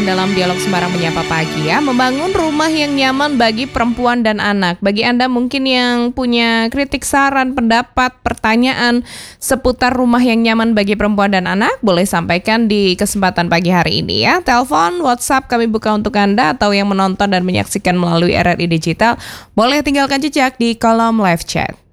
dalam dialog Sembarang Menyapa Pagi ya. Membangun rumah yang nyaman bagi perempuan dan anak. Bagi Anda mungkin yang punya kritik, saran, pendapat, pertanyaan seputar rumah yang nyaman bagi perempuan dan anak, boleh sampaikan di kesempatan pagi hari ini ya. Telepon, WhatsApp kami buka untuk Anda, atau yang menonton dan menyaksikan melalui RRI Digital, boleh tinggalkan jejak di kolom live chat.